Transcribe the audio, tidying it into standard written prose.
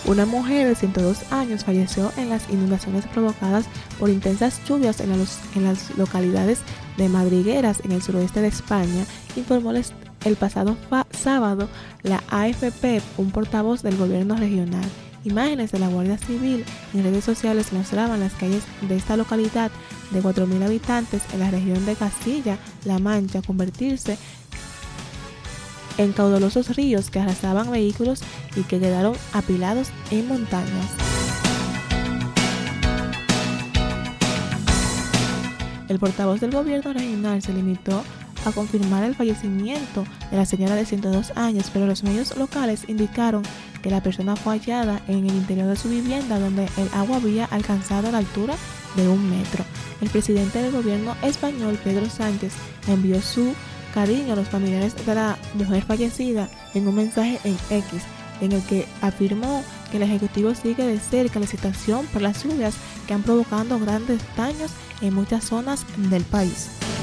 Una mujer de 102 años falleció en las inundaciones provocadas por intensas lluvias en las localidades de Madrigueras, en el suroeste de España, informó el pasado sábado la AFP, un portavoz del gobierno regional. Imágenes de la Guardia Civil en redes sociales mostraban las calles de esta localidad de 4.000 habitantes en la región de Castilla-La Mancha convertirse en caudalosos ríos que arrastraban vehículos y que quedaron apilados en montañas. El portavoz del gobierno regional se limitó a confirmar el fallecimiento de la señora de 102 años, pero los medios locales indicaron que la persona fue hallada en el interior de su vivienda, donde el agua había alcanzado la altura de 1 metro. El presidente del gobierno español, Pedro Sánchez, envió su cariño a los familiares de la mujer fallecida en un mensaje en X, en el que afirmó que el Ejecutivo sigue de cerca la situación por las lluvias que han provocado grandes daños en muchas zonas del país.